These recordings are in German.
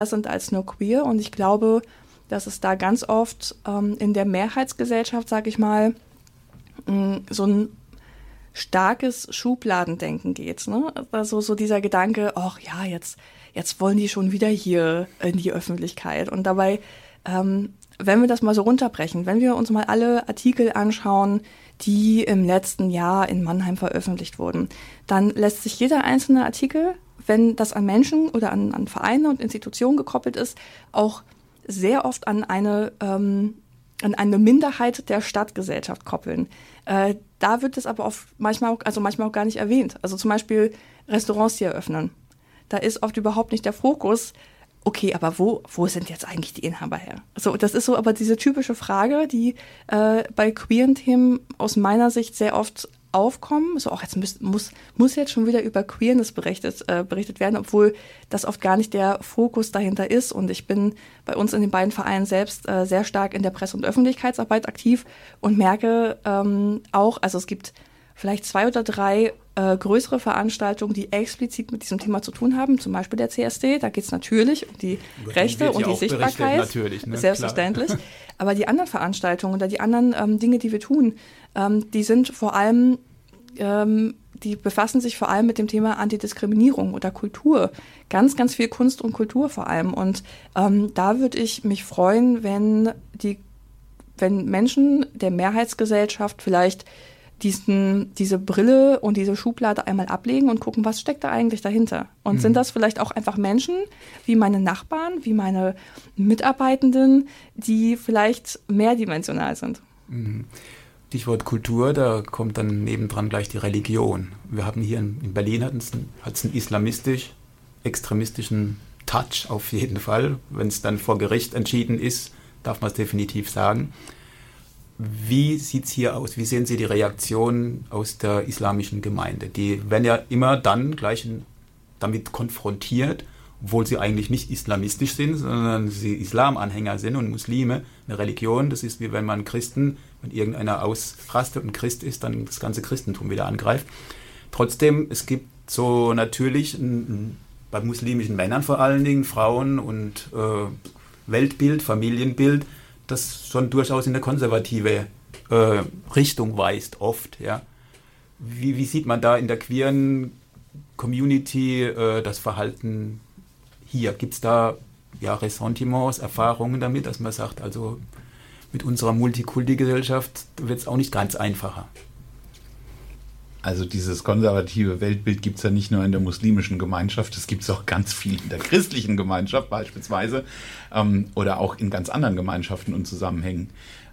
sind als nur queer. Und ich glaube, dass es da ganz oft in der Mehrheitsgesellschaft, sage ich mal, so ein starkes Schubladendenken geht. Ne? Also so dieser Gedanke, ach ja, jetzt wollen die schon wieder hier in die Öffentlichkeit. Und dabei, wenn wir das mal so runterbrechen, wenn wir uns mal alle Artikel anschauen, die im letzten Jahr in Mannheim veröffentlicht wurden, dann lässt sich jeder einzelne Artikel, wenn das an Menschen oder an Vereine und Institutionen gekoppelt ist, auch sehr oft an eine Minderheit der Stadtgesellschaft koppeln. Da wird es aber oft manchmal auch gar nicht erwähnt. Also zum Beispiel Restaurants, die eröffnen. Da ist oft überhaupt nicht der Fokus, okay, aber wo sind jetzt eigentlich die Inhaber her? Also das ist so aber diese typische Frage, die bei queeren Themen aus meiner Sicht sehr oft aufkommen. So, auch jetzt muss jetzt schon wieder über Queerness berichtet werden, obwohl das oft gar nicht der Fokus dahinter ist. Und ich bin bei uns in den beiden Vereinen selbst sehr stark in der Presse- und Öffentlichkeitsarbeit aktiv und merke auch, also es gibt vielleicht 2 oder 3 größere Veranstaltungen, die explizit mit diesem Thema zu tun haben, zum Beispiel der CSD. Da geht es natürlich um die Rechte und die Sichtbarkeit, natürlich, ne? Selbstverständlich. Klar. Aber die anderen Veranstaltungen oder die anderen Dinge, die wir tun, die sind vor allem, die befassen sich vor allem mit dem Thema Antidiskriminierung oder Kultur. Ganz, ganz viel Kunst und Kultur vor allem. Und da würde ich mich freuen, wenn Menschen der Mehrheitsgesellschaft vielleicht diese Brille und diese Schublade einmal ablegen und gucken, was steckt da eigentlich dahinter? Und sind das vielleicht auch einfach Menschen, wie meine Nachbarn, wie meine Mitarbeitenden, die vielleicht mehrdimensional sind? Stichwort Kultur, da kommt dann nebendran gleich die Religion. Wir haben hier in Berlin hat es einen islamistisch-extremistischen Touch auf jeden Fall. Wenn es dann vor Gericht entschieden ist, darf man es definitiv sagen. Wie sieht es hier aus? Wie sehen Sie die Reaktion aus der islamischen Gemeinde? Die werden ja immer dann gleich damit konfrontiert, obwohl sie eigentlich nicht islamistisch sind, sondern sie Islamanhänger sind und Muslime. Eine Religion, das ist wie wenn man Christen, wenn irgendeiner ausrastet und Christ ist, dann das ganze Christentum wieder angreift. Trotzdem, es gibt so natürlich bei muslimischen Männern vor allen Dingen, Frauen und Weltbild, Familienbild, das schon durchaus in eine konservative Richtung weist, oft. Ja. Wie sieht man da in der queeren Community das Verhalten hier? Gibt es da Ressentiments, Erfahrungen damit, dass man sagt, also mit unserer Multikulti-Gesellschaft wird es auch nicht ganz einfacher? Also dieses konservative Weltbild gibt es ja nicht nur in der muslimischen Gemeinschaft, es gibt es auch ganz viel in der christlichen Gemeinschaft beispielsweise oder auch in ganz anderen Gemeinschaften und Zusammenhängen.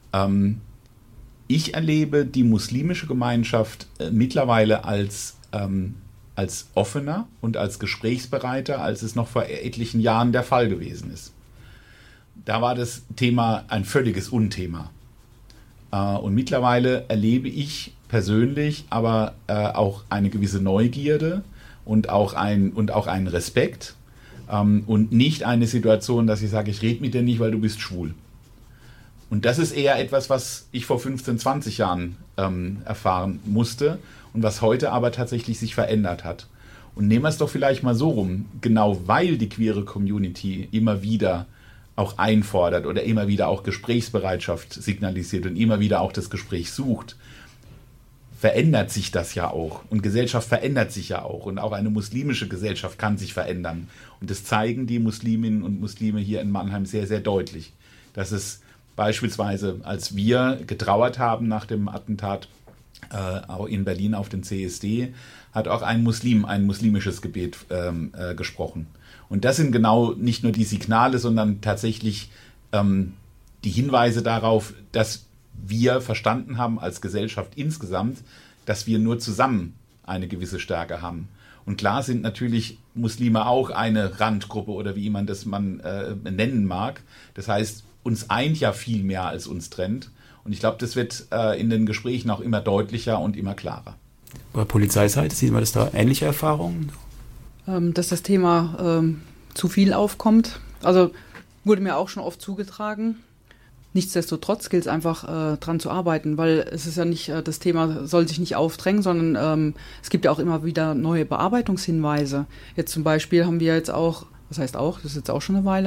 Ich erlebe die muslimische Gemeinschaft mittlerweile als offener und als gesprächsbereiter, als es noch vor etlichen Jahren der Fall gewesen ist. Da war das Thema ein völliges Unthema. Und mittlerweile erlebe ich persönlich aber auch eine gewisse Neugierde und auch einen Respekt und nicht eine Situation, dass ich sage, ich rede mit dir nicht, weil du bist schwul. Und das ist eher etwas, was ich vor 15, 20 Jahren erfahren musste und was heute aber tatsächlich sich verändert hat. Und nehmen wir es doch vielleicht mal so rum, genau weil die queere Community immer wieder auch einfordert oder immer wieder auch Gesprächsbereitschaft signalisiert und immer wieder auch das Gespräch sucht, verändert sich das ja auch. Und Gesellschaft verändert sich ja auch. Und auch eine muslimische Gesellschaft kann sich verändern. Und das zeigen die Musliminnen und Muslime hier in Mannheim sehr, sehr deutlich. Dass es beispielsweise, als wir getrauert haben nach dem Attentat auch in Berlin auf den CSD, hat auch ein Muslim ein muslimisches Gebet gesprochen. Und das sind genau nicht nur die Signale, sondern tatsächlich die Hinweise darauf, dass wir verstanden haben als Gesellschaft insgesamt, dass wir nur zusammen eine gewisse Stärke haben. Und klar sind natürlich Muslime auch eine Randgruppe oder wie man das nennen mag. Das heißt, uns eint ja viel mehr als uns trennt. Und ich glaube, das wird in den Gesprächen auch immer deutlicher und immer klarer. Bei Polizeiseite sieht man das da ähnliche Erfahrungen? Dass das Thema zu viel aufkommt. Also wurde mir auch schon oft zugetragen. Nichtsdestotrotz gilt es einfach dran zu arbeiten, weil es ist ja nicht, das Thema soll sich nicht aufdrängen, sondern es gibt ja auch immer wieder neue Bearbeitungshinweise. Jetzt zum Beispiel haben wir jetzt auch Was heißt auch? Das ist jetzt auch schon eine Weile.